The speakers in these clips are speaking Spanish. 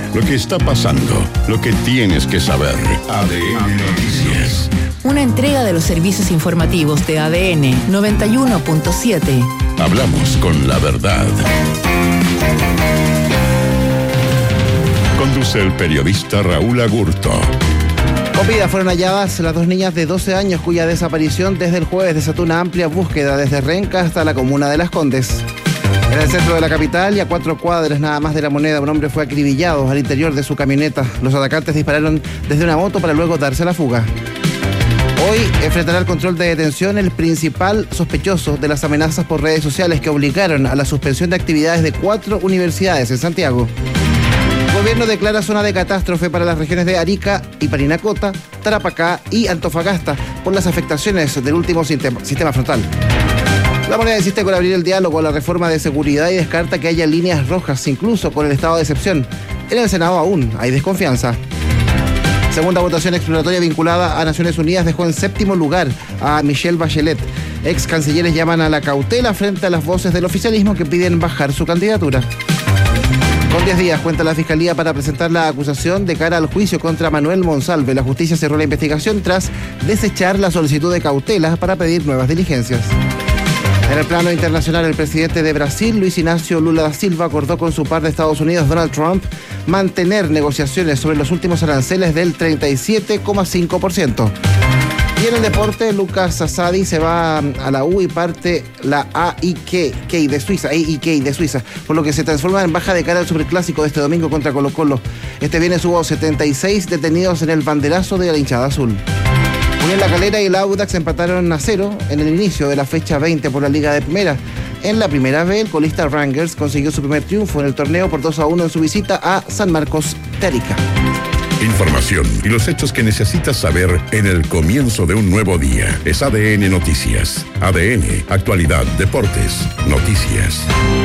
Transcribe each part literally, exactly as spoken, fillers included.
Lo que está pasando, lo que tienes que saber. A D N Noticias. Una entrega de los servicios informativos de A D N noventa y uno punto siete. Hablamos con la verdad. Conduce el periodista Raúl Agurto. Con vida fueron halladas las dos niñas de doce años cuya desaparición desde el jueves desató una amplia búsqueda desde Renca hasta la comuna de Las Condes. En el centro de la capital y a cuatro cuadras nada más de La Moneda, un hombre fue acribillado al interior de su camioneta. Los atacantes dispararon desde una moto para luego darse a la fuga. Hoy enfrentará el control de detención el principal sospechoso de las amenazas por redes sociales que obligaron a la suspensión de actividades de cuatro universidades en Santiago. El gobierno declara zona de catástrofe para las regiones de Arica y Parinacota, Tarapacá y Antofagasta por las afectaciones del último sistema, sistema frontal. La Moneda insiste con abrir el diálogo a la reforma de seguridad y descarta que haya líneas rojas, incluso con el estado de excepción. En el Senado aún hay desconfianza. Segunda votación exploratoria vinculada a Naciones Unidas dejó en séptimo lugar a Michelle Bachelet. Ex cancilleres llaman a la cautela frente a las voces del oficialismo que piden bajar su candidatura. Con diez días cuenta la Fiscalía para presentar la acusación de cara al juicio contra Manuel Monsalve. La justicia cerró la investigación tras desechar la solicitud de cautela para pedir nuevas diligencias. En el plano internacional, el presidente de Brasil, Luis Ignacio Lula da Silva, acordó con su par de Estados Unidos, Donald Trump, mantener negociaciones sobre los últimos aranceles del treinta y siete coma cinco por ciento. Y en el deporte, Lucas Asadi se va a la U y parte la A I K de Suiza, A I K de Suiza, por lo que se transforma en baja de cara al superclásico de este domingo contra Colo-Colo. Este viernes hubo setenta y seis detenidos en el banderazo de la hinchada azul. Unión La Calera y el Audax empataron a cero en el inicio de la fecha veinte por la Liga de Primera. En la primera B, el colista Rangers consiguió su primer triunfo en el torneo por dos a uno en su visita a San Marcos de Arica. Información y los hechos que necesitas saber en el comienzo de un nuevo día. Es A D N Noticias. A D N, actualidad, deportes, noticias.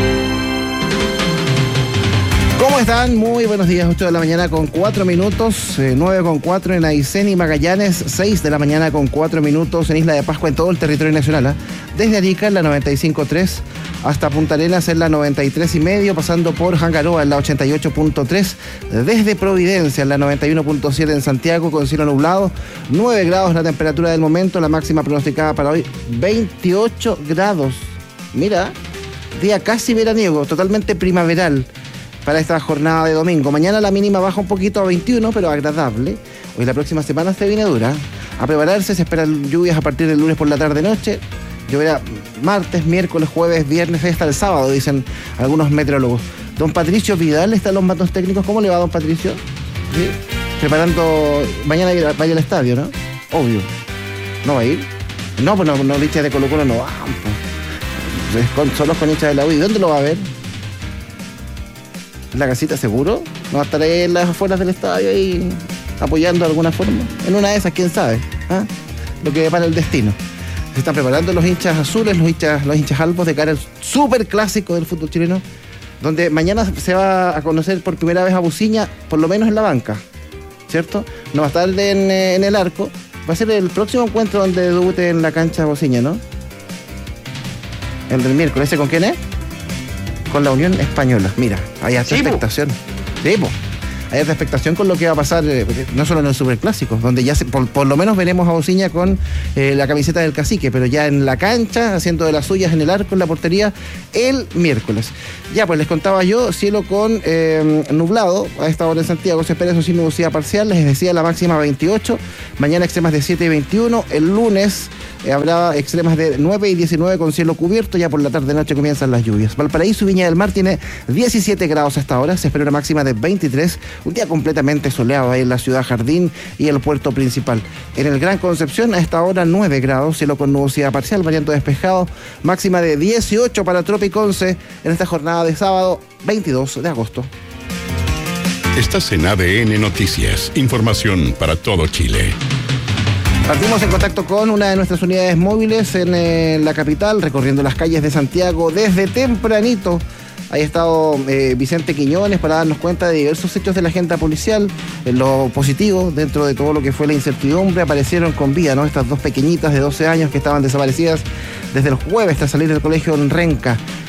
¿Cómo están? Muy buenos días, ocho de la mañana con cuatro minutos, eh, nueve con cuatro en Aysén y Magallanes, seis de la mañana con cuatro minutos en Isla de Pascua en todo el territorio nacional. ¿eh? Desde Arica en la noventa y cinco punto tres hasta Punta Arenas en la noventa y tres y medio, pasando por Jangaroa en la ochenta y ocho punto tres, desde Providencia en la noventa y uno punto siete en Santiago con cielo nublado, nueve grados la temperatura del momento, la máxima pronosticada para hoy veintiocho grados. Mira, día casi veraniego, totalmente primaveral para esta jornada de domingo. Mañana la mínima baja un poquito a veintiuno, pero agradable. Hoy la próxima semana se viene dura. A prepararse, se esperan lluvias a partir del lunes por la tarde-noche. Lloverá martes, miércoles, jueves, viernes, hasta el sábado, dicen algunos meteorólogos. Don Patricio Vidal está en los mandos técnicos. ¿Cómo le va, don Patricio? ¿Sí? Preparando, mañana vaya al estadio, ¿no? Obvio. ¿No va a ir? No, pues no, no hinchas de Colo-Colo no van. Pues. Con, son los con hinchas de la U. ¿Y dónde lo va a ver? ¿En la casita seguro? ¿No va a estar ahí en las afueras del estadio ahí apoyando de alguna forma? En una de esas, quién sabe. ¿Ah? Lo que depara el destino. Se están preparando los hinchas azules, los hinchas, los hinchas albos de cara al súper clásico del fútbol chileno, donde mañana se va a conocer por primera vez a Buciña, por lo menos en la banca, ¿cierto? No va a estar en, en el arco. Va a ser el próximo encuentro donde debute en la cancha Buciña, ¿no? El del miércoles. ¿Ese con quién es? Con la Unión Española. Mira, hay alta sí, expectación. Sí, po. Hay alta expectación con lo que va a pasar, eh, no solo en el Superclásico, donde ya se, por, por lo menos veremos a Buciña con eh, la camiseta del cacique, pero ya en la cancha, haciendo de las suyas en el arco, en la portería, el miércoles. Ya, pues les contaba yo, cielo con eh, nublado, a esta hora en Santiago se espera eso sí nubosidad parcial, les decía la máxima veintiocho, mañana extremas de siete y veintiuno, el lunes eh, habrá extremas de nueve y diecinueve con cielo cubierto, ya por la tarde-noche comienzan las lluvias. Valparaíso y Viña del Mar tiene diecisiete grados hasta ahora, se espera una máxima de veintitrés, un día completamente soleado ahí en la ciudad Jardín y el puerto principal. En el Gran Concepción a esta hora nueve grados, cielo con nubosidad parcial, variando despejado, máxima de dieciocho para Tropiconce en esta jornada de sábado veintidós de agosto. Estás en A D N Noticias, información para todo Chile. Partimos en contacto con una de nuestras unidades móviles en eh, la capital, recorriendo las calles de Santiago desde tempranito. Ahí ha estado eh, Vicente Quiñones para darnos cuenta de diversos hechos de la agenda policial. En lo positivo, dentro de todo lo que fue la incertidumbre, aparecieron con vida, ¿no? Estas dos pequeñitas de doce años que estaban desaparecidas desde el jueves tras salir del colegio en Renca.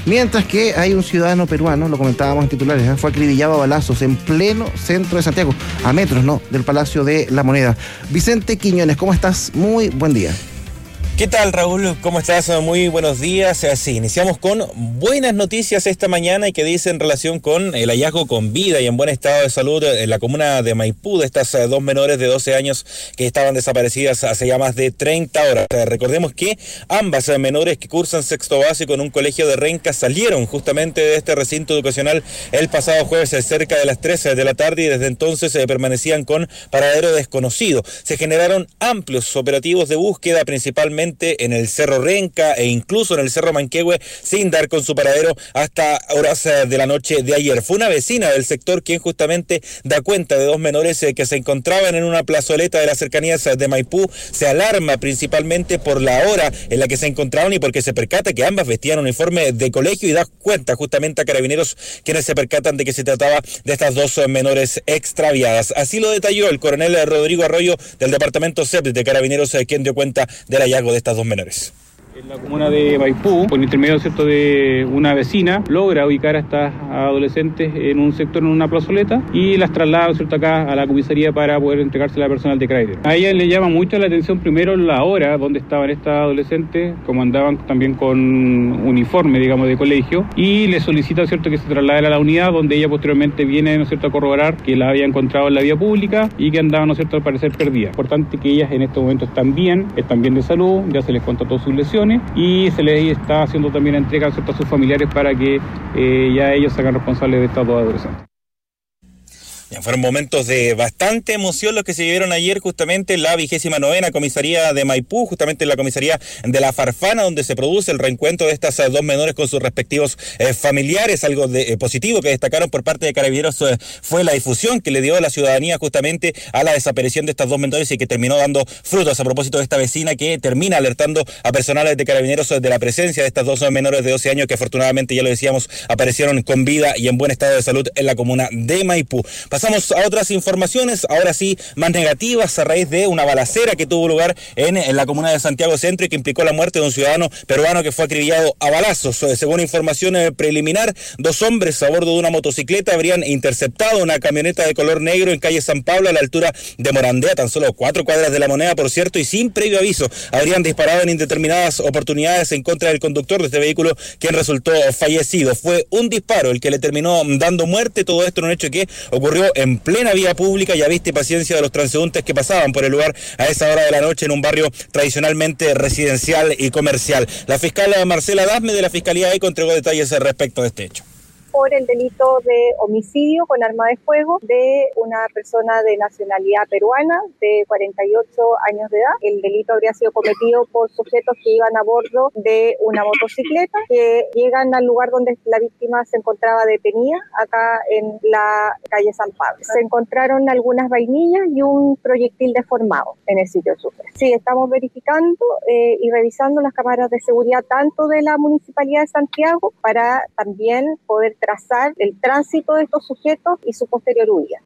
Mientras que hay un ciudadano peruano, lo comentábamos en titulares, ¿eh? fue acribillado a balazos en pleno centro de Santiago, a metros, ¿no?, del Palacio de la Moneda. Vicente Quiñones, ¿cómo estás? Muy buen día. ¿Qué tal, Raúl? ¿Cómo estás? Muy buenos días. Sí, iniciamos con buenas noticias esta mañana y que dice en relación con el hallazgo con vida y en buen estado de salud en la comuna de Maipú de estas dos menores de doce años que estaban desaparecidas hace ya más de treinta horas. Recordemos que ambas menores que cursan sexto básico en un colegio de Renca salieron justamente de este recinto educacional el pasado jueves cerca de las trece de la tarde y desde entonces eh, permanecían con paradero desconocido. Se generaron amplios operativos de búsqueda principalmente en el Cerro Renca e incluso en el Cerro Manquehue sin dar con su paradero hasta horas de la noche de ayer. Fue una vecina del sector quien justamente da cuenta de dos menores que se encontraban en una plazoleta de las cercanías de Maipú. Se alarma principalmente por la hora en la que se encontraban y porque se percata que ambas vestían uniforme de colegio y da cuenta justamente a Carabineros quienes se percatan de que se trataba de estas dos menores extraviadas. Así lo detalló el coronel Rodrigo Arroyo del departamento C E P de Carabineros, quien dio cuenta del hallazgo de estas dos menores. En la comuna de Maipú, por intermedio, ¿cierto?, de una vecina, logra ubicar a estas adolescentes en un sector, en una plazoleta, y las traslada, ¿cierto?, acá a la comisaría para poder entregársela al personal de Carabineros. A ella le llama mucho la atención primero la hora donde estaban estas adolescentes, como andaban también con uniforme, digamos, de colegio, y le solicita, ¿cierto?, que se trasladen a la unidad donde ella posteriormente viene, ¿no es cierto?, a corroborar que la había encontrado en la vía pública y que andaban, ¿no es cierto?, al parecer perdidas. Importante que ellas en estos momentos están bien, están bien de salud, ya se les constató sus lesiones y se les está haciendo también entrega, ¿cierto?, a sus familiares para que eh, ya ellos se hagan responsables de estos dos adolescentes. Ya fueron momentos de bastante emoción los que se vivieron ayer justamente en la vigésima novena comisaría de Maipú, justamente en la comisaría de La Farfana, donde se produce el reencuentro de estas dos menores con sus respectivos eh, familiares. Algo de, eh, positivo que destacaron por parte de Carabineros eh, fue la difusión que le dio a la ciudadanía justamente a la desaparición de estas dos menores y que terminó dando frutos a propósito de esta vecina que termina alertando a personales de Carabineros de la presencia de estas dos menores de doce años que afortunadamente, ya lo decíamos, aparecieron con vida y en buen estado de salud en la comuna de Maipú. Pasamos a otras informaciones, ahora sí más negativas, a raíz de una balacera que tuvo lugar en, en la comuna de Santiago Centro y que implicó la muerte de un ciudadano peruano que fue acribillado a balazos. Según información preliminar, dos hombres a bordo de una motocicleta habrían interceptado una camioneta de color negro en calle San Pablo a la altura de Morandé, tan solo cuatro cuadras de La Moneda, por cierto, y sin previo aviso habrían disparado en indeterminadas oportunidades en contra del conductor de este vehículo, quien resultó fallecido. Fue un disparo el que le terminó dando muerte, todo esto en un hecho que ocurrió en plena vía pública y a vista y paciencia de los transeúntes que pasaban por el lugar a esa hora de la noche en un barrio tradicionalmente residencial y comercial. La fiscal Marcela Dasme de la Fiscalía E C O entregó detalles respecto de este hecho. Por el delito de homicidio con arma de fuego de una persona de nacionalidad peruana de cuarenta y ocho años de edad. El delito habría sido cometido por sujetos que iban a bordo de una motocicleta, que llegan al lugar donde la víctima se encontraba detenida, acá en la calle San Pablo. Se encontraron algunas vainillas y un proyectil deformado en el sitio de suceso. Sí, estamos verificando eh, y revisando las cámaras de seguridad tanto de la Municipalidad de Santiago para también poder trazar el tránsito de estos sujetos y su posterior huida.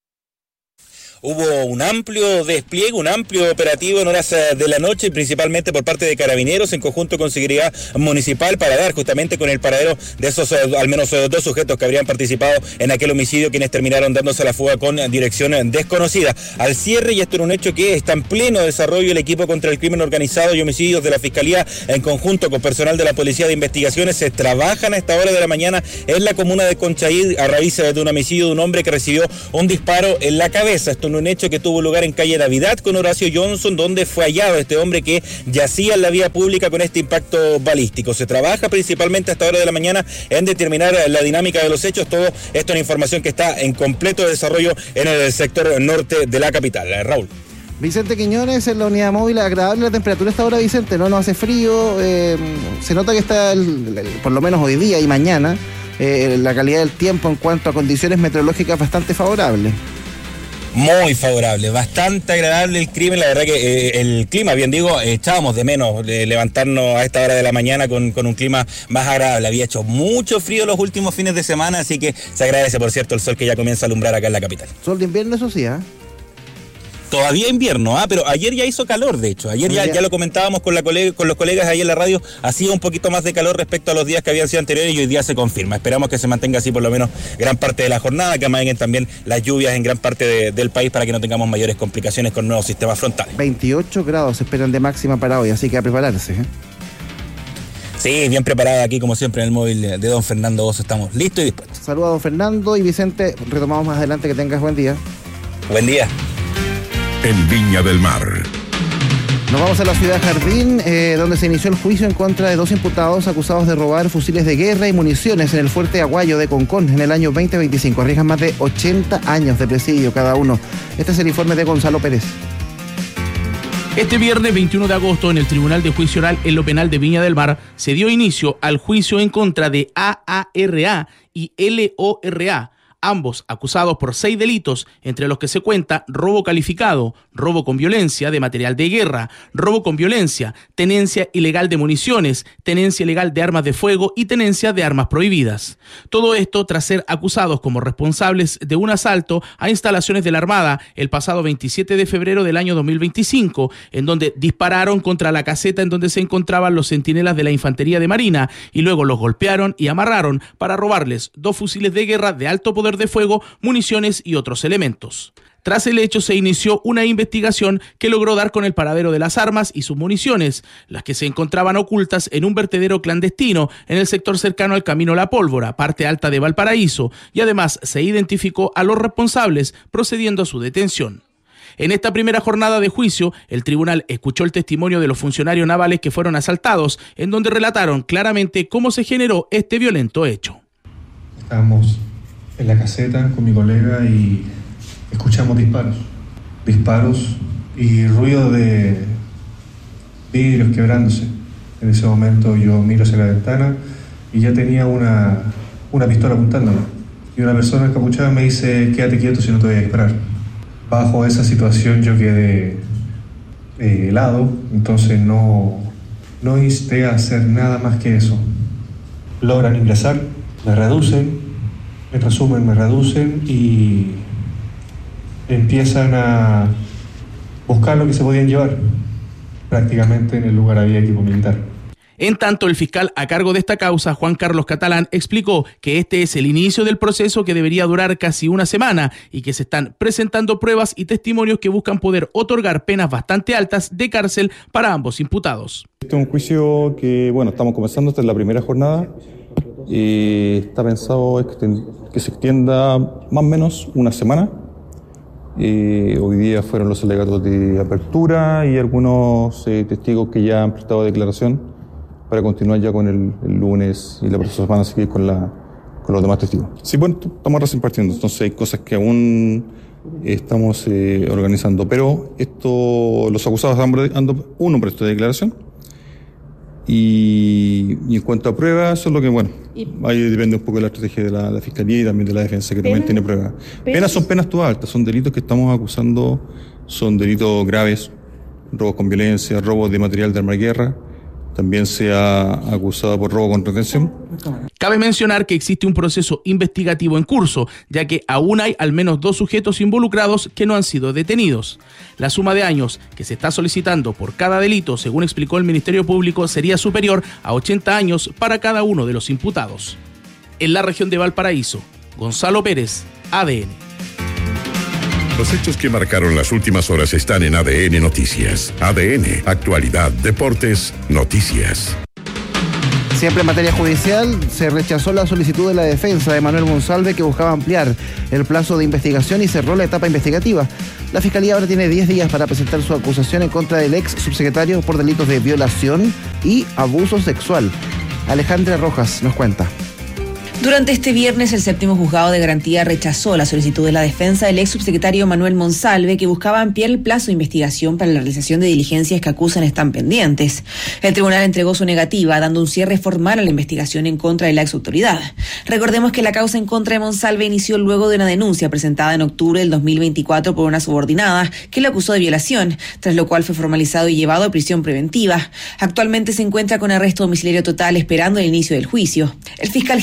Hubo un amplio despliegue, un amplio operativo en horas de la noche, principalmente por parte de Carabineros, en conjunto con Seguridad Municipal, para dar justamente con el paradero de esos al menos dos sujetos que habrían participado en aquel homicidio, quienes terminaron dándose la fuga con dirección desconocida. Al cierre, y esto era un hecho que está en pleno desarrollo, el equipo contra el crimen organizado y homicidios de la Fiscalía, en conjunto con personal de la Policía de Investigaciones, se trabajan a esta hora de la mañana en la comuna de Conchaí a raíz de un homicidio de un hombre que recibió un disparo en la cabeza. Esto un hecho que tuvo lugar en calle Navidad con Horacio Johnson, donde fue hallado este hombre que yacía en la vía pública con este impacto balístico. Se trabaja principalmente a esta hora de la mañana en determinar la dinámica de los hechos. Todo esto es información que está en completo desarrollo en el sector norte de la capital. Raúl. Vicente Quiñones, en la unidad móvil, agradable la temperatura a esta hora, Vicente, no, no hace frío, eh, se nota que está, el, el, por lo menos hoy día y mañana, eh, la calidad del tiempo en cuanto a condiciones meteorológicas bastante favorable. Muy favorable, bastante agradable el clima, la verdad que eh, el clima, bien digo, eh, echábamos de menos eh, levantarnos a esta hora de la mañana con, con un clima más agradable. Había hecho mucho frío los últimos fines de semana, así que se agradece, por cierto, el sol que ya comienza a alumbrar acá en la capital. Sol de invierno, eso sí, ¿eh? Todavía invierno, ¿ah? Pero ayer ya hizo calor, de hecho. Ayer ya, ya lo comentábamos con, la colega, con los colegas ahí en la radio. Hacía un poquito más de calor respecto a los días que habían sido anteriores y hoy día se confirma. Esperamos que se mantenga así por lo menos gran parte de la jornada, que amaguen también las lluvias en gran parte de, del país para que no tengamos mayores complicaciones con nuevos sistemas frontales. veintiocho grados se esperan de máxima para hoy, así que a prepararse, ¿eh? Sí, bien preparada aquí como siempre en el móvil de don Fernando Bozo. Estamos listos y dispuestos. Saludos a don Fernando y Vicente. Retomamos más adelante. Que tengas buen día. Buen día. En Viña del Mar. Nos vamos a la ciudad Jardín, eh, donde se inició el juicio en contra de dos imputados acusados de robar fusiles de guerra y municiones en el fuerte Aguayo de Concón en el año veinte veinticinco. Arriesgan más de ochenta años de presidio cada uno. Este es el informe de Gonzalo Pérez. Este viernes veintiuno de agosto, en el Tribunal de Juicio Oral en lo Penal de Viña del Mar, se dio inicio al juicio en contra de A A R A y L O R A, ambos acusados por seis delitos, entre los que se cuenta robo calificado, robo con violencia de material de guerra, robo con violencia, tenencia ilegal de municiones, tenencia ilegal de armas de fuego y tenencia de armas prohibidas. Todo esto tras ser acusados como responsables de un asalto a instalaciones de la Armada el pasado veintisiete de febrero del año dos mil veinticinco, en donde dispararon contra la caseta en donde se encontraban los centinelas de la Infantería de Marina y luego los golpearon y amarraron para robarles dos fusiles de guerra de alto poder de fuego, municiones y otros elementos. Tras el hecho se inició una investigación que logró dar con el paradero de las armas y sus municiones, las que se encontraban ocultas en un vertedero clandestino en el sector cercano al Camino La Pólvora, parte alta de Valparaíso, y además se identificó a los responsables procediendo a su detención. En esta primera jornada de juicio, el tribunal escuchó el testimonio de los funcionarios navales que fueron asaltados, en donde relataron claramente cómo se generó este violento hecho. Estábamos en la caseta con mi colega y escuchamos disparos, disparos y ruido de vidrios quebrándose. En ese momento yo miro hacia la ventana y ya tenía una, una pistola apuntándome. Y una persona encapuchada me dice, quédate quieto si no te voy a disparar. Bajo esa situación yo quedé eh, helado, entonces no, no insté a hacer nada más que eso. Logran ingresar, me reducen, en resumen, me reducen y empiezan a buscar lo que se podían llevar. Prácticamente en el lugar había equipo militar. En tanto, el fiscal a cargo de esta causa, Juan Carlos Catalán, explicó que este es el inicio del proceso que debería durar casi una semana y que se están presentando pruebas y testimonios que buscan poder otorgar penas bastante altas de cárcel para ambos imputados. Este es un juicio que, bueno, estamos comenzando, esta es la primera jornada. Y está pensado que se extienda más o menos una semana. Y hoy día fueron los alegatos de apertura y algunos eh, testigos que ya han prestado declaración para continuar ya con el, el lunes y la próxima semana seguir con, la, con los demás testigos. Sí, bueno, estamos recién partiendo, entonces hay cosas que aún estamos eh, organizando, pero esto, los acusados han, uno prestó declaración. Y, y en cuanto a pruebas, eso es lo que, bueno, ahí depende un poco de la estrategia de la, la Fiscalía y también de la defensa, que también tiene pruebas. Penas son penas todas altas, son delitos que estamos acusando, son delitos graves, robos con violencia, robos de material de arma de guerra, también se ha acusado por robo con retención. Cabe mencionar que existe un proceso investigativo en curso, ya que aún hay al menos dos sujetos involucrados que no han sido detenidos. La suma de años que se está solicitando por cada delito, según explicó el Ministerio Público, sería superior a ochenta años para cada uno de los imputados. En la región de Valparaíso, Gonzalo Pérez, A D N. Los hechos que marcaron las últimas horas están en A D N Noticias. A D N, actualidad, deportes, noticias. Siempre en materia judicial, se rechazó la solicitud de la defensa de Manuel Monsalve, que buscaba ampliar el plazo de investigación y cerró la etapa investigativa. La Fiscalía ahora tiene diez días para presentar su acusación en contra del ex subsecretario por delitos de violación y abuso sexual. Alejandra Rojas nos cuenta. Durante este viernes, el séptimo juzgado de garantía rechazó la solicitud de la defensa del ex subsecretario Manuel Monsalve, que buscaba ampliar el plazo de investigación para la realización de diligencias que acusan están pendientes. El tribunal entregó su negativa, dando un cierre formal a la investigación en contra de la ex autoridad. Recordemos que la causa en contra de Monsalve inició luego de una denuncia presentada en octubre del dos mil veinticuatro por una subordinada que le acusó de violación, tras lo cual fue formalizado y llevado a prisión preventiva. Actualmente se encuentra con arresto domiciliario total esperando el inicio del juicio. El fiscal jefe de la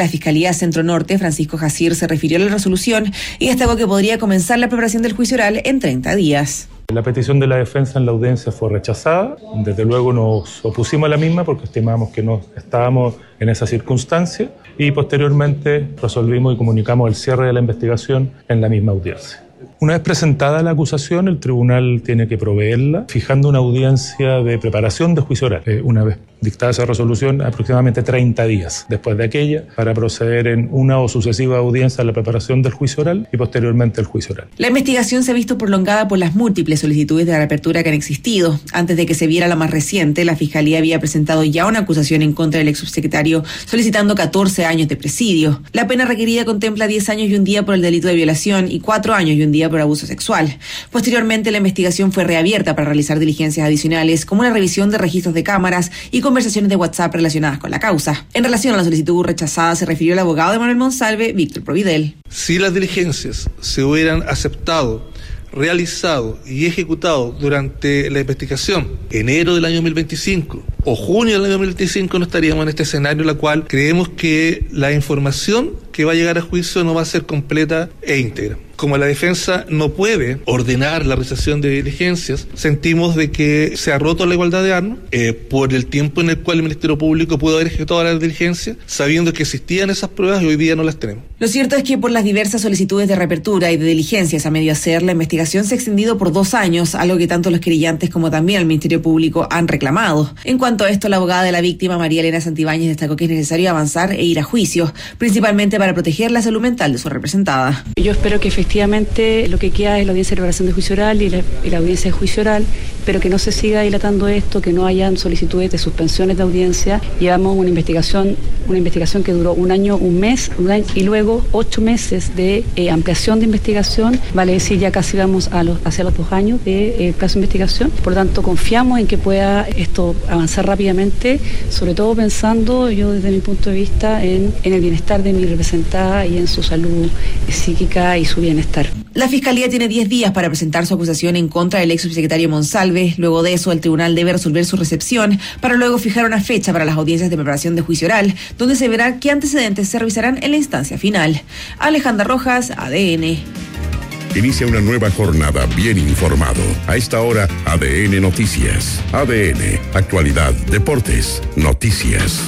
la Fiscalía Centro Norte, Francisco Jacir, se refirió a la resolución y destacó que podría comenzar la preparación del juicio oral en treinta días. La petición de la defensa en la audiencia fue rechazada. Desde luego nos opusimos a la misma porque estimamos que no estábamos en esa circunstancia y posteriormente resolvimos y comunicamos el cierre de la investigación en la misma audiencia. Una vez presentada la acusación, el tribunal tiene que proveerla, fijando una audiencia de preparación de juicio oral. Eh, una vez dictada esa resolución, aproximadamente treinta días después de aquella, para proceder en una o sucesiva audiencia a la preparación del juicio oral y posteriormente el juicio oral. La investigación se ha visto prolongada por las múltiples solicitudes de reapertura que han existido. Antes de que se viera la más reciente, la Fiscalía había presentado ya una acusación en contra del ex subsecretario solicitando catorce años de presidio. La pena requerida contempla diez años y un día por el delito de violación y cuatro años y un día por abuso sexual. Posteriormente, la investigación fue reabierta para realizar diligencias adicionales como una revisión de registros de cámaras y conversaciones de WhatsApp relacionadas con la causa. En relación a la solicitud rechazada, se refirió el abogado de Manuel Monsalve, Víctor Providel. Si las diligencias se hubieran aceptado, realizado y ejecutado durante la investigación, enero del año dos mil veinticinco o junio del año dos mil veinticinco, no estaríamos en este escenario en el cual creemos que la información que va a llegar a juicio no va a ser completa e íntegra. Como la defensa no puede ordenar la realización de diligencias, sentimos de que se ha roto la igualdad de armas eh, por el tiempo en el cual el Ministerio Público pudo haber ejecutado las diligencias, sabiendo que existían esas pruebas y hoy día no las tenemos. Lo cierto es que por las diversas solicitudes de reapertura y de diligencias a medio hacer, la investigación se ha extendido por dos años, algo que tanto los querellantes como también el Ministerio Público han reclamado. En cuanto a esto, la abogada de la víctima, María Elena Santibáñez, destacó que es necesario avanzar e ir a juicio, principalmente para proteger la salud mental de su representada. Yo espero que efectivamente Efectivamente, lo que queda es la audiencia de preparación de juicio oral y la, y la audiencia de juicio oral, pero que no se siga dilatando esto, que no hayan solicitudes de suspensiones de audiencia. Llevamos una investigación, una investigación que duró un año, un mes, un año, y luego ocho meses de eh, ampliación de investigación. Vale decir, ya casi vamos a los, hacia los dos años de eh, plazo de investigación. Por lo tanto, confiamos en que pueda esto avanzar rápidamente, sobre todo pensando, yo desde mi punto de vista, en, en el bienestar de mi representada y en su salud psíquica y su bienestar. La Fiscalía tiene diez días para presentar su acusación en contra del ex subsecretario Monsalve. Luego de eso, el tribunal debe resolver su recepción para luego fijar una fecha para las audiencias de preparación de juicio oral, donde se verá qué antecedentes se revisarán en la instancia final. Alejandra Rojas, A D N. Inicia una nueva jornada bien informado. A esta hora, A D N Noticias. A D N, actualidad, deportes, noticias.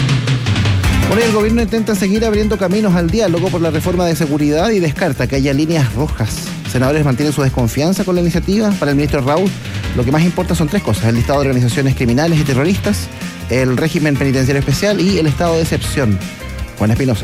Bueno, el gobierno intenta seguir abriendo caminos al diálogo por la reforma de seguridad y descarta que haya líneas rojas. Senadores mantienen su desconfianza con la iniciativa. Para el ministro Raúl, lo que más importa son tres cosas: el listado de organizaciones criminales y terroristas, el régimen penitenciario especial y el estado de excepción. Juan Espinosa.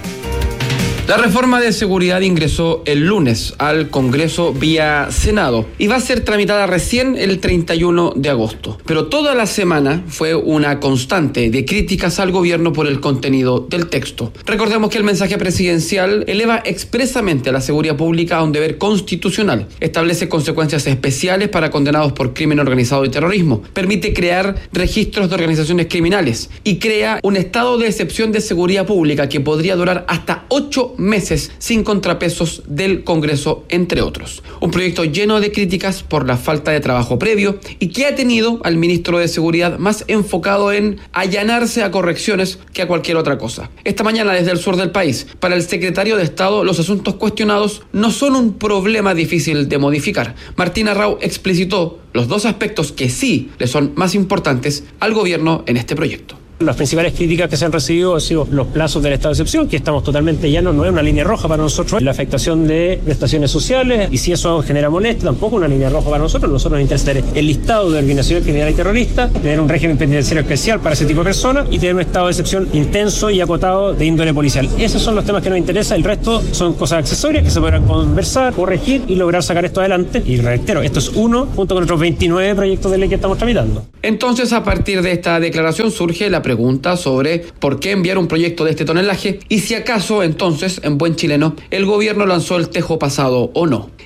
La reforma de seguridad ingresó el lunes al Congreso vía Senado y va a ser tramitada recién el treinta y uno de agosto. Pero toda la semana fue una constante de críticas al gobierno por el contenido del texto. Recordemos que el mensaje presidencial eleva expresamente a la seguridad pública a un deber constitucional, establece consecuencias especiales para condenados por crimen organizado y terrorismo, permite crear registros de organizaciones criminales y crea un estado de excepción de seguridad pública que podría durar hasta ocho meses sin contrapesos del Congreso, entre otros. Un proyecto lleno de críticas por la falta de trabajo previo y que ha tenido al ministro de Seguridad más enfocado en allanarse a correcciones que a cualquier otra cosa. Esta mañana, desde el sur del país, para el secretario de Estado, los asuntos cuestionados no son un problema difícil de modificar. Martín Arrau explicitó los dos aspectos que sí le son más importantes al gobierno en este proyecto. Las principales críticas que se han recibido han sido los plazos del estado de excepción, que estamos totalmente llanos, no es una línea roja para nosotros. La afectación de prestaciones sociales, y si eso genera molestia, tampoco es una línea roja para nosotros. Nosotros nos interesa tener el listado de organizaciones criminales y terroristas, tener un régimen penitenciario especial para ese tipo de personas y tener un estado de excepción intenso y acotado de índole policial. Esos son los temas que nos interesan. El resto son cosas accesorias que se podrán conversar, corregir y lograr sacar esto adelante. Y reitero, esto es uno junto con otros veintinueve proyectos de ley que estamos tramitando. Entonces, a partir de esta declaración surge la pregunta sobre por qué enviar un proyecto de este tonelaje y si acaso entonces, en buen chileno, el gobierno lanzó el tejo pasado o no.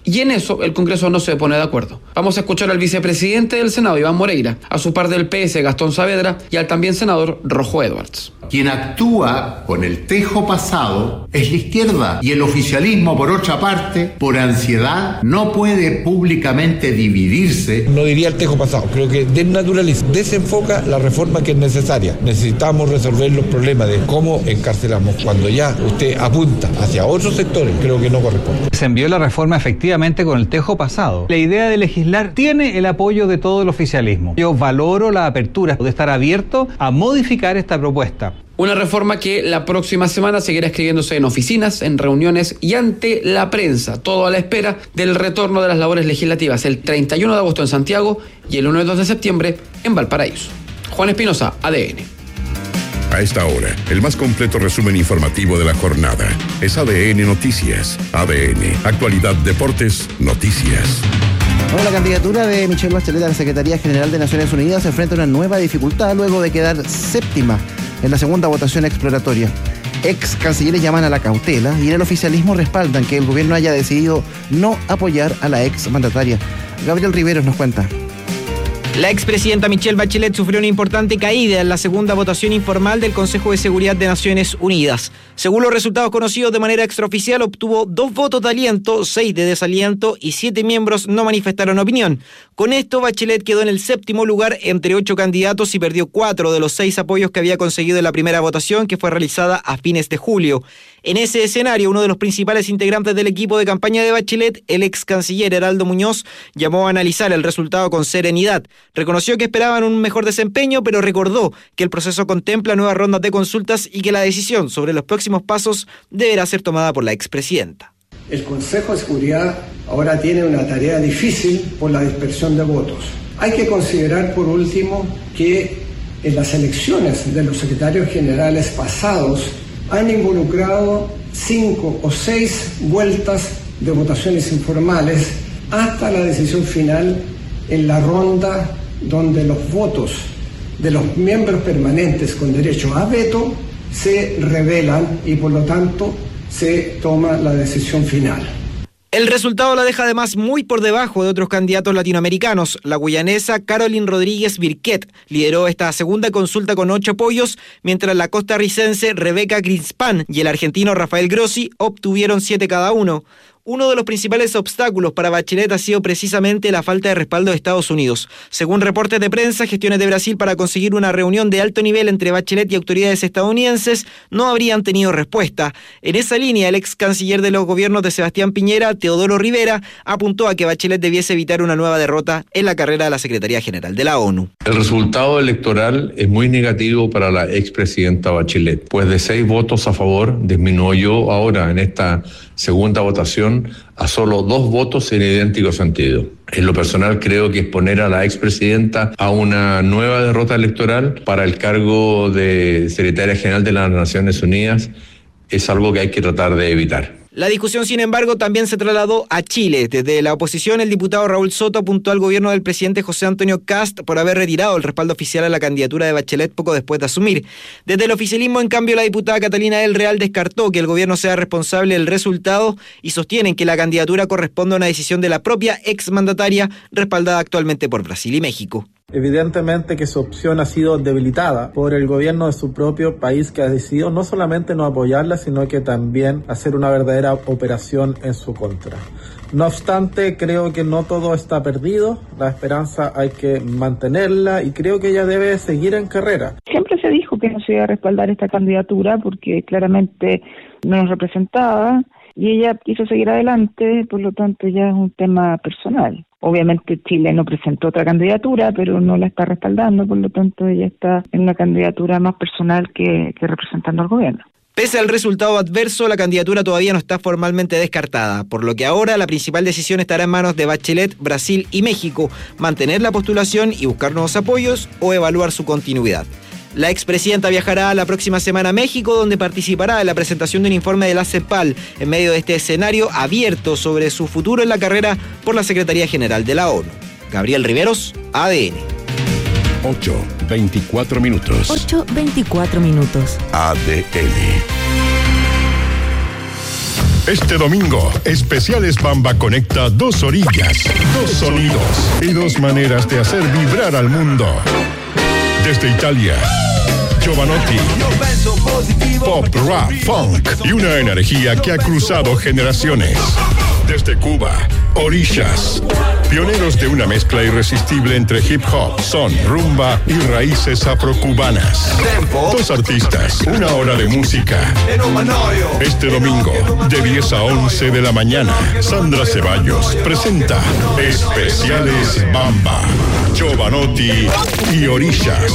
y en eso el Congreso no se pone de acuerdo. Vamos a escuchar al vicepresidente del Senado, Iván Moreira, a su par del P S, Gastón Saavedra, y al también senador Rojo Edwards. Quien actúa con el tejo pasado es la izquierda y el oficialismo, por otra parte, por ansiedad, no puede públicamente dividirse. No diría el tejo pasado, creo que desnaturaliza, desenfoca la reforma que es necesaria. Necesitamos resolver los problemas de cómo encarcelamos. Cuando ya usted apunta hacia otros sectores, creo que no corresponde. Se envió la reforma efectivamente con el tejo pasado. La idea de legislar tiene el apoyo de todo el oficialismo. Yo valoro la apertura de estar abierto a modificar esta propuesta. Una reforma que la próxima semana seguirá escribiéndose en oficinas, en reuniones y ante la prensa, todo a la espera del retorno de las labores legislativas el treinta y uno de agosto en Santiago y el uno y dos de septiembre en Valparaíso. Juan Espinosa, A D N. A esta hora, el más completo resumen informativo de la jornada es A D N Noticias. A D N, actualidad, deportes, noticias. Bueno, la candidatura de Michelle Bachelet a la Secretaría General de Naciones Unidas se enfrenta a una nueva dificultad luego de quedar séptima en la segunda votación exploratoria. Ex cancilleres llaman a la cautela y en el oficialismo respaldan que el gobierno haya decidido no apoyar a la ex mandataria. Gabriel Riveros nos cuenta. La expresidenta Michelle Bachelet sufrió una importante caída en la segunda votación informal del Consejo de Seguridad de Naciones Unidas. Según los resultados conocidos de manera extraoficial, obtuvo dos votos de aliento, seis de desaliento y siete miembros no manifestaron opinión. Con esto, Bachelet quedó en el séptimo lugar entre ocho candidatos y perdió cuatro de los seis apoyos que había conseguido en la primera votación, que fue realizada a fines de julio. En ese escenario, uno de los principales integrantes del equipo de campaña de Bachelet, el ex canciller Heraldo Muñoz, llamó a analizar el resultado con serenidad. Reconoció que esperaban un mejor desempeño, pero recordó que el proceso contempla nuevas rondas de consultas y que la decisión sobre los próximos pasos deberá ser tomada por la expresidenta. El Consejo de Seguridad ahora tiene una tarea difícil por la dispersión de votos. Hay que considerar, por último, que en las elecciones de los secretarios generales pasados han involucrado cinco o seis vueltas de votaciones informales hasta la decisión final en la ronda donde los votos de los miembros permanentes con derecho a veto se revelan y por lo tanto se toma la decisión final. El resultado la deja además muy por debajo de otros candidatos latinoamericanos. La guyanesa Caroline Rodríguez Birquet lideró esta segunda consulta con ocho apoyos, mientras la costarricense Rebeca Greenspan y el argentino Rafael Grossi obtuvieron siete cada uno. Uno de los principales obstáculos para Bachelet ha sido precisamente la falta de respaldo de Estados Unidos. Según reportes de prensa, gestiones de Brasil para conseguir una reunión de alto nivel entre Bachelet y autoridades estadounidenses no habrían tenido respuesta. En esa línea, el ex canciller de los gobiernos de Sebastián Piñera, Teodoro Rivera, apuntó a que Bachelet debiese evitar una nueva derrota en la carrera de la Secretaría General de la ONU. El resultado electoral es muy negativo para la expresidenta Bachelet, pues de seis votos a favor disminuyó ahora en esta segunda votación a solo dos votos en idéntico sentido. En lo personal creo que exponer a la expresidenta a una nueva derrota electoral para el cargo de secretaria general de las Naciones Unidas es algo que hay que tratar de evitar. La discusión, sin embargo, también se trasladó a Chile. Desde la oposición, el diputado Raúl Soto apuntó al gobierno del presidente José Antonio Kast por haber retirado el respaldo oficial a la candidatura de Bachelet poco después de asumir. Desde el oficialismo, en cambio, la diputada Catalina del Real descartó que el gobierno sea responsable del resultado y sostienen que la candidatura corresponde a una decisión de la propia exmandataria, respaldada actualmente por Brasil y México. Evidentemente que su opción ha sido debilitada por el gobierno de su propio país, que ha decidido no solamente no apoyarla, sino que también hacer una verdadera operación en su contra. No obstante, creo que no todo está perdido, la esperanza hay que mantenerla y creo que ella debe seguir en carrera. Siempre se dijo que no se iba a respaldar esta candidatura porque claramente no nos representaba y ella quiso seguir adelante, por lo tanto ya es un tema personal. Obviamente Chile no presentó otra candidatura, pero no la está respaldando, por lo tanto ella está en una candidatura más personal que, que representando al gobierno. Pese al resultado adverso, la candidatura todavía no está formalmente descartada, por lo que ahora la principal decisión estará en manos de Bachelet, Brasil y México, mantener la postulación y buscar nuevos apoyos o evaluar su continuidad. La expresidenta viajará la próxima semana a México, donde participará en la presentación de un informe de la CEPAL en medio de este escenario abierto sobre su futuro en la carrera por la Secretaría General de la ONU. Gabriel Riveros, A D N. ocho, veinticuatro minutos. ocho, veinticuatro minutos. A D N. Este domingo, Especiales Bamba conecta dos orillas, dos sonidos y dos maneras de hacer vibrar al mundo. Desde Italia, Jovanotti, pop, rap, funk y una energía que ha cruzado generaciones. Desde Cuba, Orishas, pioneros de una mezcla irresistible entre hip hop, son, rumba y raíces afrocubanas. Dos artistas, una hora de música. Este domingo, de diez a once de la mañana, Sandra Ceballos presenta Especiales Bamba, Jovanotti y Orishas.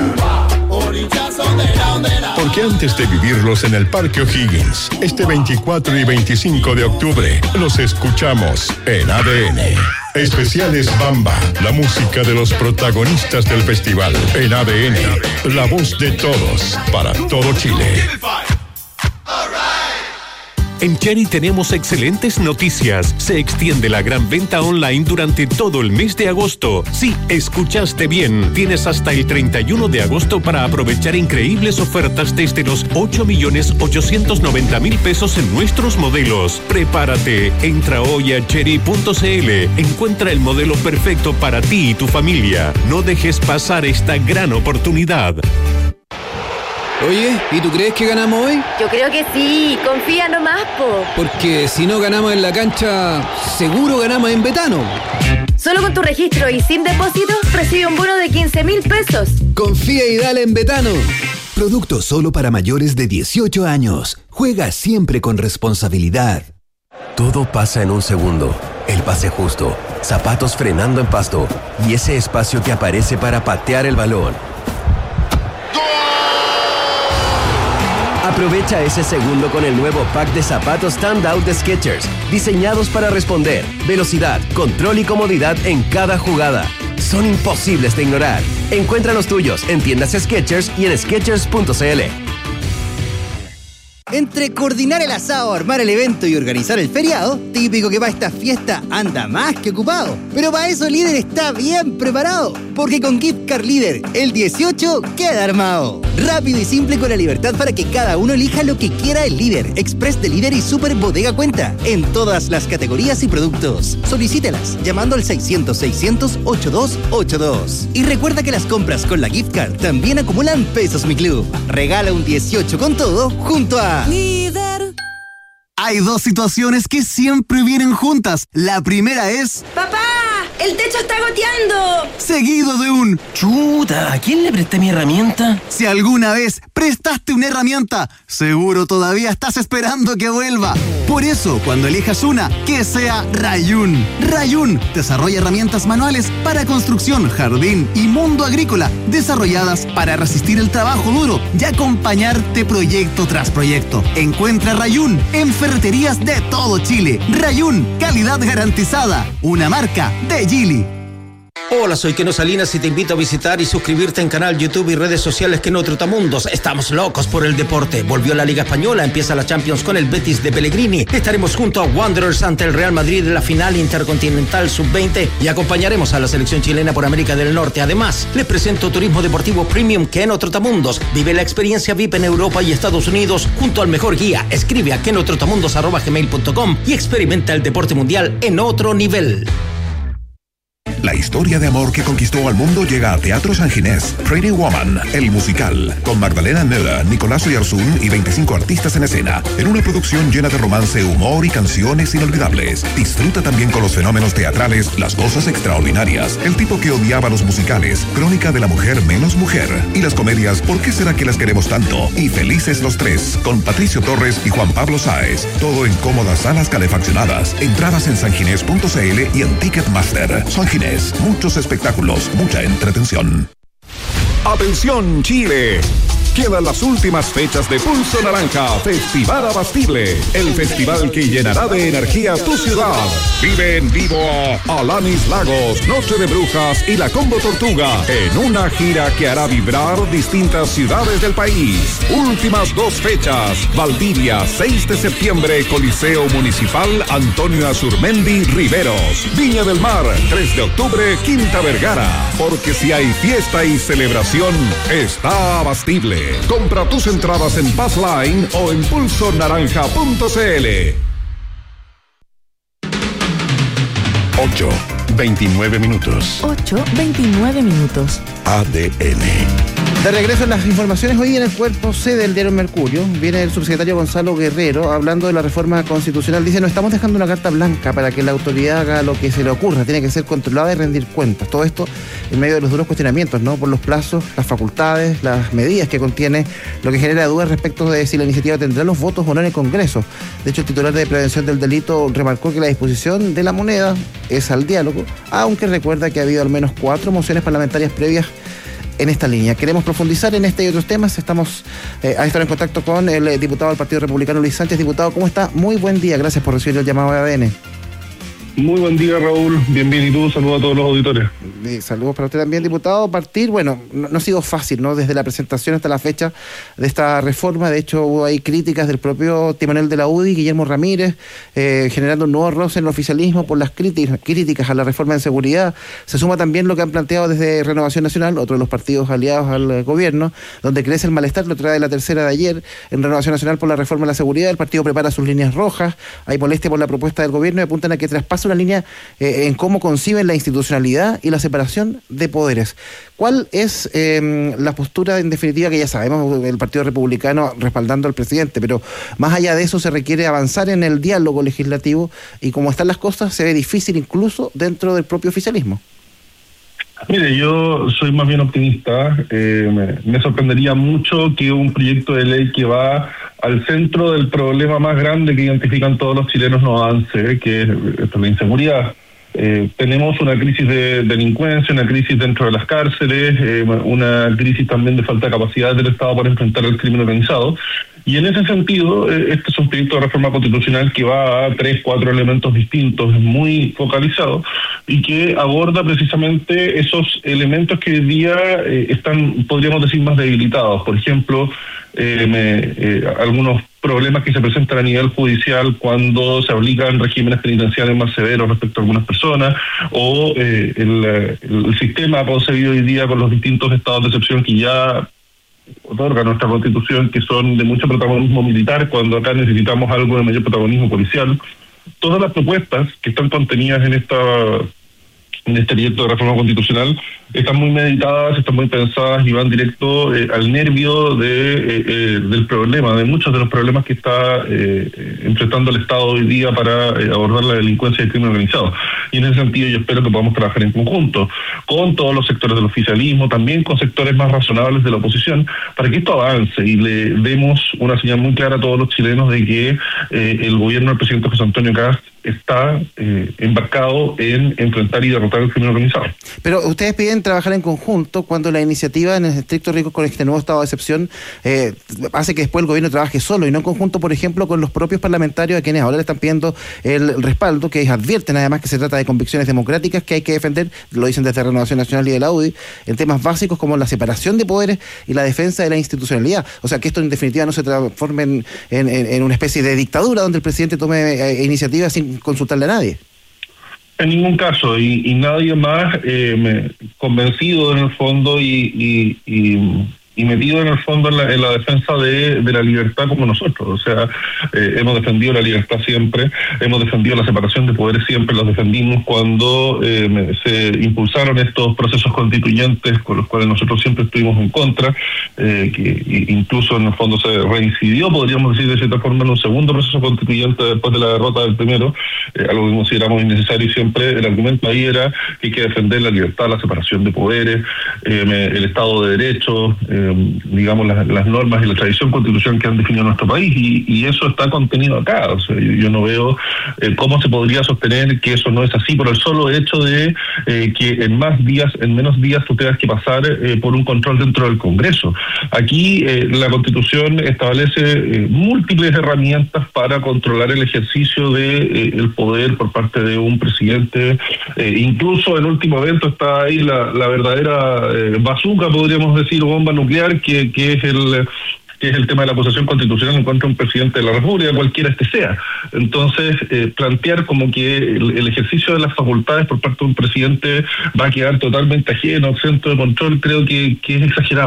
Porque antes de vivirlos en el Parque O'Higgins, este veinticuatro y veinticinco de octubre, los escuchamos en A D N. Especiales Bamba, la música de los protagonistas del festival. En A D N, la voz de todos, para todo Chile. En Cherry tenemos excelentes noticias. Se extiende la gran venta online durante todo el mes de agosto. Sí, escuchaste bien. Tienes hasta el treinta y uno de agosto para aprovechar increíbles ofertas desde los ocho millones ochocientos noventa mil pesos en nuestros modelos. Prepárate. Entra hoy a cherry punto c l. Encuentra el modelo perfecto para ti y tu familia. No dejes pasar esta gran oportunidad. Oye, ¿y tú crees que ganamos hoy? Yo creo que sí, confía nomás, po. Porque si no ganamos en la cancha, seguro ganamos en Betano. Solo con tu registro y sin depósito, recibe un bono de quince mil pesos. Confía y dale en Betano. Producto solo para mayores de dieciocho años. Juega siempre con responsabilidad. Todo pasa en un segundo. El pase justo, zapatos frenando en pasto y ese espacio que aparece para patear el balón. Aprovecha ese segundo con el nuevo pack de zapatos Standout de Skechers, diseñados para responder, velocidad, control y comodidad en cada jugada. Son imposibles de ignorar. Encuentra los tuyos en tiendas Skechers y en skechers punto c l. Entre coordinar el asado, armar el evento y organizar el feriado, típico que para esta fiesta anda más que ocupado. Pero para eso Líder está bien preparado, porque con Gift Card Líder, el dieciocho queda armado. Rápido y simple con la libertad para que cada uno elija lo que quiera el Líder, Express de Líder y Super Bodega Cuenta, en todas las categorías y productos. Solicítelas llamando al seiscientos seiscientos ochenta y dos ochenta y dos. Y recuerda que las compras con la Gift Card también acumulan pesos Mi Club. Regala un dieciocho con todo junto a Líder. Hay dos situaciones que siempre vienen juntas. La primera es... ¡Papá! ¡El techo está goteando! Seguido de un... Chuta, ¿a quién le presté mi herramienta? Si alguna vez prestaste una herramienta, seguro todavía estás esperando que vuelva. Por eso, cuando elijas una, que sea Rayun. Rayun desarrolla herramientas manuales para construcción, jardín y mundo agrícola, desarrolladas para resistir el trabajo duro y acompañarte proyecto tras proyecto. Encuentra Rayun en ferreterías de todo Chile. Rayun, calidad garantizada. Una marca de Gili. Hola, soy Keno Salinas y te invito a visitar y suscribirte en canal YouTube y redes sociales Keno Trotamundos. Estamos locos por el deporte. Volvió la Liga Española, empieza la Champions con el Betis de Pellegrini. Estaremos junto a Wanderers ante el Real Madrid en la final intercontinental sub veinte y acompañaremos a la selección chilena por América del Norte. Además, les presento Turismo Deportivo Premium Keno Trotamundos. Vive la experiencia V I P en Europa y Estados Unidos junto al mejor guía. Escribe a kenotrotamundos arroba gmail punto com y experimenta el deporte mundial en otro nivel. La historia de amor que conquistó al mundo llega a Teatro San Ginés. Pretty Woman, el musical, con Magdalena Nela, Nicolás Oyarzún y veinticinco artistas en escena, en una producción llena de romance, humor y canciones inolvidables. Disfruta también con los fenómenos teatrales, las cosas extraordinarias, el tipo que odiaba los musicales, Crónica de la mujer menos mujer, y las comedias ¿Por qué será que las queremos tanto? Y Felices los tres, con Patricio Torres y Juan Pablo Sáez. Todo en cómodas salas calefaccionadas. Entradas en sanginés punto c l y en Ticketmaster. San Ginés. Muchos espectáculos, mucha entretención. ¡Atención, Chile! Quedan las últimas fechas de Pulso Naranja Festival Abastible, el festival que llenará de energía tu ciudad. Vive en vivo a Alanis Lagos, Noche de Brujas y la Combo Tortuga en una gira que hará vibrar distintas ciudades del país. Últimas dos fechas: Valdivia, seis de septiembre, Coliseo Municipal Antonio Azurmendi Riveros. Viña del Mar, tres de octubre, Quinta Vergara. Porque si hay fiesta y celebración, está Abastible. Compra tus entradas en Passline o en pulso naranja punto c l. ocho, veintinueve minutos. ocho, veintinueve minutos. A D N. De regreso en las informaciones, hoy en el cuerpo C del diario Mercurio viene el subsecretario Gonzalo Guerrero hablando de la reforma constitucional. Dice, no estamos dejando una carta blanca para que la autoridad haga lo que se le ocurra, tiene que ser controlada y rendir cuentas. Todo esto en medio de los duros cuestionamientos, ¿no? Por los plazos, las facultades, las medidas que contiene, lo que genera dudas respecto de si la iniciativa tendrá los votos o no en el Congreso. De hecho, el titular de Prevención del Delito remarcó que la disposición de la moneda es al diálogo, aunque recuerda que ha habido al menos cuatro mociones parlamentarias previas en esta línea. Queremos profundizar en este y otros temas. Estamos eh, a estar en contacto con el eh, diputado del Partido Republicano, Luis Sánchez. Diputado, ¿cómo está? Muy buen día. Gracias por recibir el llamado de A D N. Muy buen día, Raúl. Bienvenido. Saludos a todos los auditores. Eh, saludos para usted también, diputado. Partir, bueno, no, no ha sido fácil, ¿no? Desde la presentación hasta la fecha de esta reforma. De hecho, hubo ahí críticas del propio timonel de la U D I, Guillermo Ramírez, eh, generando un nuevo roce en el oficialismo por las críticas, críticas a la reforma en seguridad. Se suma también lo que han planteado desde Renovación Nacional, otro de los partidos aliados al eh, gobierno, donde crece el malestar, lo trae la tercera de ayer, en Renovación Nacional por la reforma de la seguridad. El partido prepara sus líneas rojas, hay molestia por la propuesta del gobierno y apuntan a que traspase una línea eh, en cómo conciben la institucionalidad y la separación de poderes. ¿Cuál es eh, la postura, en definitiva, que ya sabemos, el Partido Republicano respaldando al presidente, pero más allá de eso se requiere avanzar en el diálogo legislativo y como están las cosas se ve difícil incluso dentro del propio oficialismo? Mire, yo soy más bien optimista. Eh, me, me sorprendería mucho que un proyecto de ley que va al centro del problema más grande que identifican todos los chilenos no avance, que es, es la inseguridad. Eh, tenemos una crisis de delincuencia, una crisis dentro de las cárceles, eh, una crisis también de falta de capacidad del Estado para enfrentar el crimen organizado. Y en ese sentido, eh, este es un proyecto de reforma constitucional que va a tres, cuatro elementos distintos, muy focalizado, y que aborda precisamente esos elementos que hoy día eh, están, podríamos decir, más debilitados. Por ejemplo, eh, me, eh, algunos problemas que se presentan a nivel judicial cuando se aplican regímenes penitenciarios más severos respecto a algunas personas, o eh, el, el sistema concebido hoy día con los distintos estados de excepción que ya otorga nuestra Constitución, que son de mucho protagonismo militar, cuando acá necesitamos algo de mayor protagonismo policial. Todas las propuestas que están contenidas en esta en este proyecto de reforma constitucional están muy meditadas, están muy pensadas y van directo eh, al nervio de eh, eh, del problema, de muchos de los problemas que está eh, enfrentando el Estado hoy día para eh, abordar la delincuencia y el crimen organizado. Y en ese sentido yo espero que podamos trabajar en conjunto con todos los sectores del oficialismo, también con sectores más razonables de la oposición, para que esto avance y le demos una señal muy clara a todos los chilenos de que eh, el gobierno del presidente José Antonio Kast está eh, embarcado en enfrentar y derrotar el crimen organizado. Pero ustedes piden trabajar en conjunto cuando la iniciativa, en el estricto rigor con este nuevo estado de excepción, eh, hace que después el gobierno trabaje solo y no en conjunto, por ejemplo, con los propios parlamentarios a quienes ahora le están pidiendo el respaldo, que advierten además que se trata de convicciones democráticas que hay que defender, lo dicen desde Renovación Nacional y de la U D I, en temas básicos como la separación de poderes y la defensa de la institucionalidad. O sea, que esto en definitiva no se transforme en, en, en una especie de dictadura donde el presidente tome eh, iniciativas sin consultarle a nadie. En ningún caso, y, y nadie más eh, me, convencido en el fondo y, y, y, y metido en el fondo en la, en la defensa de, de la libertad como nosotros. O sea, eh, hemos defendido la libertad siempre, hemos defendido la separación de poderes siempre, los defendimos cuando eh, me, se impulsaron estos procesos constituyentes con los cuales nosotros siempre estuvimos en contra, eh, que incluso en el fondo se reincidió, podríamos decir de cierta forma, en un segundo proceso constituyente después de la derrota del primero, eh, algo que consideramos innecesario y siempre el argumento ahí era que hay que defender la libertad, la separación de poderes, eh, me, el Estado de Derecho, eh, digamos, las, las normas y la tradición constitucional que han definido nuestro país, y, y eso está contenido acá. O sea, yo, yo no veo eh, cómo se podría sostener que eso no es así por el solo hecho de eh, que en más días, en menos días tú tengas que pasar eh, por un control dentro del Congreso. Aquí eh, la Constitución establece eh, múltiples herramientas para controlar el ejercicio de eh, el poder por parte de un presidente. Eh, incluso en último evento está ahí la, la verdadera eh, bazooka, podríamos decir, bomba nuclear, que, que es el que es el tema de la acusación constitucional en contra de un presidente de la República, cualquiera este sea. Entonces, eh, plantear como que el, el ejercicio de las facultades por parte de un presidente va a quedar totalmente ajeno, exento de control, creo que, que es exagerado.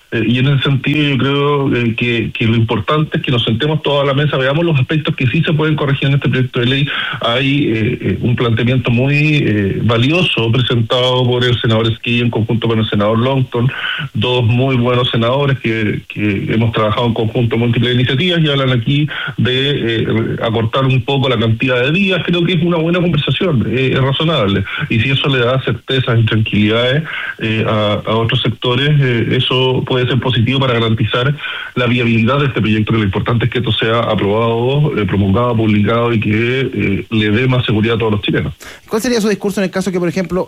Eh, y en ese sentido yo creo eh, que, que lo importante es que nos sentemos todos a la mesa, veamos los aspectos que sí se pueden corregir en este proyecto de ley. Hay eh, eh, un planteamiento muy eh, valioso presentado por el senador Esquilla en conjunto con el senador Longton, dos muy buenos senadores que, que hemos trabajado en conjunto en múltiples iniciativas y hablan aquí de eh, acortar un poco la cantidad de días. Creo que es una buena conversación, eh, es razonable, y si eso le da certezas y tranquilidades eh, a, a otros sectores, eh, eso puede ser positivo para garantizar la viabilidad de este proyecto, que lo importante es que esto sea aprobado, eh, promulgado, publicado y que eh, le dé más seguridad a todos los chilenos. ¿Cuál sería su discurso en el caso que, por ejemplo,